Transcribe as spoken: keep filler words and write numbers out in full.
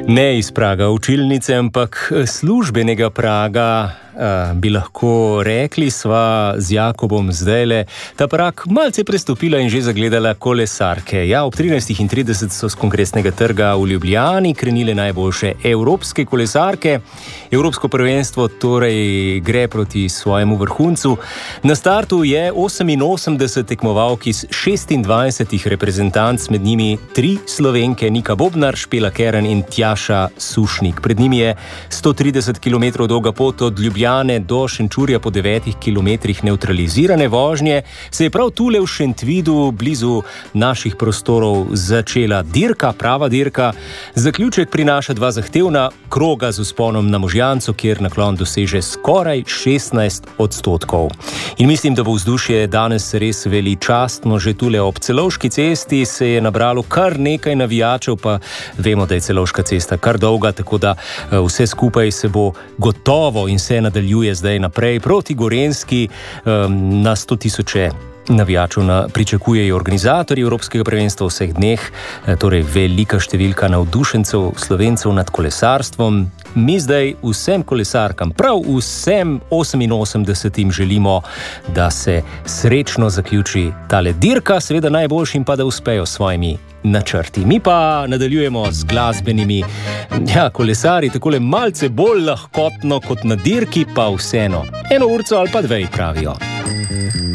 Ne iz praga učilnice, ampak službenega praga, bi lahko rekli, sva z Jakobom zdajle ta prag malce prestopila in že zagledala kolesarke. Ja, ob trinajstih in trideset so z Kongresnega trga v Ljubljani krenile najboljše evropske kolesarke. Evropsko prvenstvo torej gre proti svojemu vrhuncu. Na startu je oseminosemdeset tekmovalk iz šestindvajsetih reprezentanc, med njimi tri Slovenke, Nika Bobnar, Špela Keren in Tjaša Sušnik. Pred njimi je sto trideset kilometrov dolga pot od Ljubljane do Šenčurja po devetih kilometrih nevtralizirane vožnje. Se je prav tule v Šentvidu, blizu naših prostorov, začela dirka, prava dirka. Zaključek prinaša dva zahtevna kroga z vzponom na Možjanco, kjer naklon doseže skoraj šestnajst odstotkov. In mislim, da bo vzdušje danes res veličastno. Že tule ob Celovški cesti se je nabralo kar nekaj navijačev, pa vemo, da je Celovška cesta kar dolga, tako da vse skupaj se bo gotovo in se nadaljuje zdaj naprej proti Gorenjski. Na sto tisoče navijačev na, pričakujejo organizatorji Evropskega prvenstva v vseh dneh, torej velika številka navdušencev Slovencev nad kolesarstvom. Mi zdaj vsem kolesarkam, prav vsem oseminosemdesetim želimo, da se srečno zaključi tale dirka, seveda najboljšim pa, da uspejo s svojimi načrti. Mi pa nadaljujemo z glasbenimi ja, kolesari, takole malce bolj lahkotno kot na dirki, pa vseeno. Eno urco ali pa dve pravijo.